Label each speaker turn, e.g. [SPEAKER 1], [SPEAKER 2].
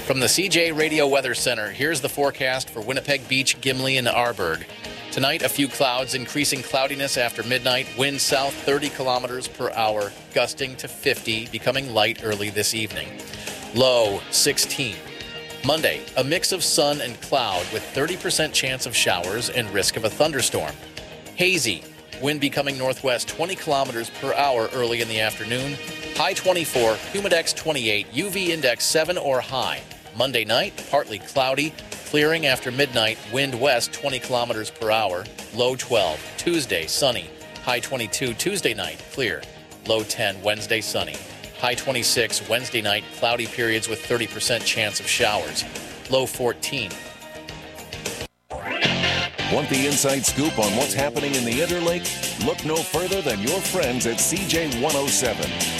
[SPEAKER 1] From the CJ Radio Weather Center, here's the forecast for Winnipeg Beach, Gimli, and Arborg. Tonight, a few clouds, increasing cloudiness after midnight, wind south 30 kilometers per hour, gusting to 50, becoming light early this evening. Low 16. Monday, a mix of sun and cloud with 30% chance of showers and risk of a thunderstorm. Hazy, wind becoming northwest 20 kilometers per hour early in the afternoon. High 24, humidex 28, UV index 7 or high. Monday night, partly cloudy, clearing after midnight, wind west 20 kilometers per hour, low 12. Tuesday, sunny, high 22. Tuesday night, clear, low 10. Wednesday, sunny, high 26. Wednesday night, cloudy periods with 30% chance of showers, low 14.
[SPEAKER 2] Want the inside scoop on what's happening in the Interlake? Look no further than your friends at CJ 107.